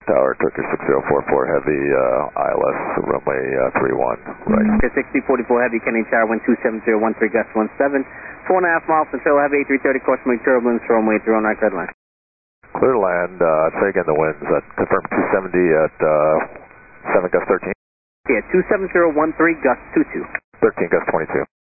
Tower, Turkish 6044 Heavy, ILS, runway 31, right. Okay, 6044 Heavy, Kennedy Tower, wind 27013, gust 17, 4.5 miles until Heavy, 330, caution turbulence, runway 30, red line. Clear to land, say again the winds, confirm 270 at 7 gust 13. Yeah, 27013, gust 22. 13 gust 22.